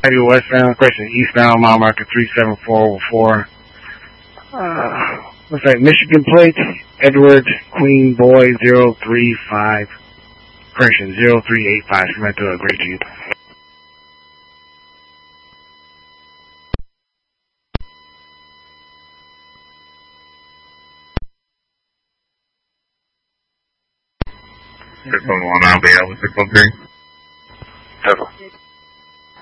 westbound, correction, eastbound, mile marker 37404. Looks like Michigan plate, Edward Queen Boy 035, correction, 0385. She meant to a great Jeep. There's someone on behalf of 613.